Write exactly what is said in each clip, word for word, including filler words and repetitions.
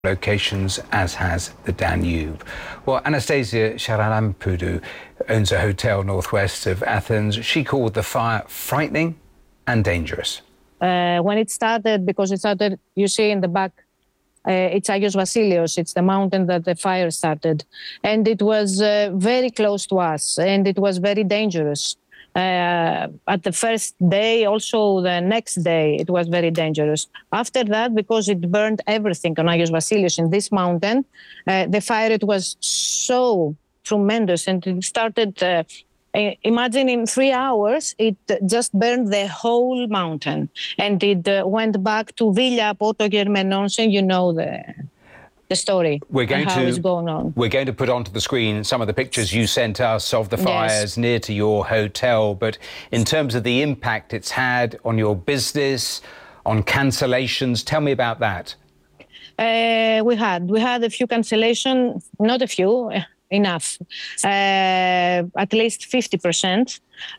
locations, as has the Danube. Well, Anastasia Charalampidou owns a hotel northwest of Athens. She called the fire frightening and dangerous. Uh, when it started, because it started, you see in the back, uh, it's Agios Vasilios, it's the mountain that the fire started. And it was uh, very close to us, and it was very dangerous. Uh, at the first day, also the next day, it was very dangerous. After that, because it burned everything on Agios Vasilios in this mountain, uh, the fire, it was so tremendous, and it started, uh, imagine in three hours, it just burned the whole mountain. And it uh, went back to Villa Portogermenos, and you know the... the story we're going and how to, it's going on. We're going to put onto the screen some of the pictures you sent us of the fires yes. near to your hotel. But in terms of the impact it's had on your business, on cancellations, tell me about that. Uh, we had we had a few cancellations, not a few, enough, uh, at least fifty percent.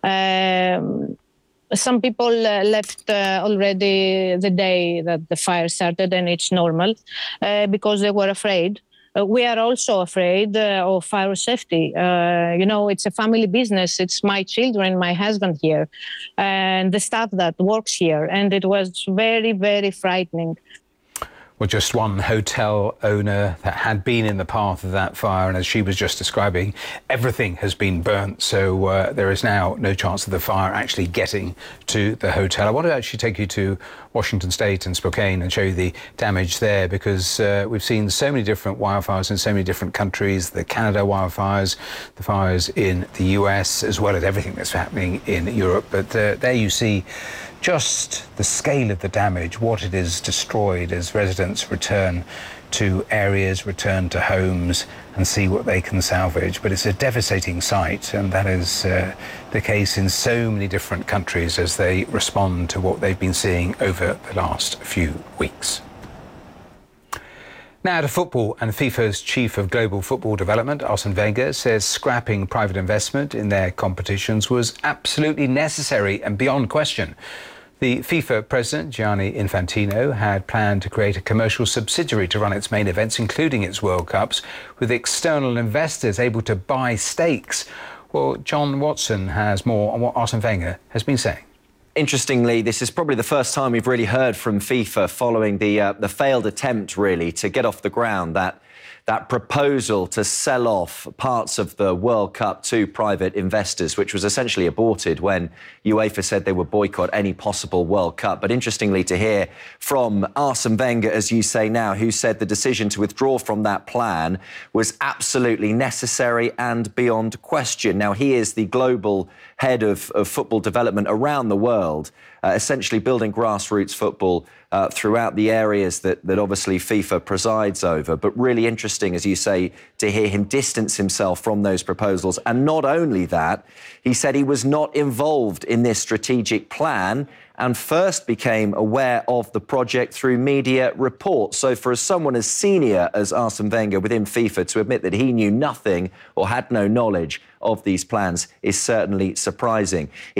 Um, Some people uh, left uh, already the day that the fire started, and it's normal uh, because they were afraid. Uh, we are also afraid uh, of fire safety. Uh, you know, it's a family business. It's my children, my husband here, and the staff that works here. And it was very, very frightening. Well, just one hotel owner that had been in the path of that fire, and as she was just describing, everything has been burnt, so uh, there is now no chance of the fire actually getting to the hotel. I want to actually take you to Washington State and Spokane and show you the damage there, because uh, we've seen so many different wildfires in so many different countries, the Canada wildfires, the fires in the U S, as well as everything that's happening in Europe. But uh, there you see just the scale of the damage, what it has destroyed as residents return to areas, return to homes and see what they can salvage. But it's a devastating sight, and that is uh, the case in so many different countries as they respond to what they've been seeing over the last few weeks. Now to football, and FIFA's chief of global football development, Arsene Wenger, says scrapping private investment in their competitions was absolutely necessary and beyond question. The FIFA president, Gianni Infantino, had planned to create a commercial subsidiary to run its main events, including its World Cups, with external investors able to buy stakes. Well, John Watson has more on what Arsene Wenger has been saying. Interestingly, this is probably the first time we've really heard from FIFA following the uh, the failed attempt, really, to get off the ground that that proposal to sell off parts of the World Cup to private investors, which was essentially aborted when UEFA said they would boycott any possible World Cup. But interestingly to hear from Arsene Wenger, as you say now, who said the decision to withdraw from that plan was absolutely necessary and beyond question. Now, he is the global head of, of football development around the world, uh, essentially building grassroots football uh, throughout the areas that, that obviously FIFA presides over. But really interesting, as you say, to hear him distance himself from those proposals. And not only that, he said he was not involved in this strategic plan and first became aware of the project through media reports. So for someone as senior as Arsene Wenger within FIFA to admit that he knew nothing or had no knowledge of these plans is certainly surprising.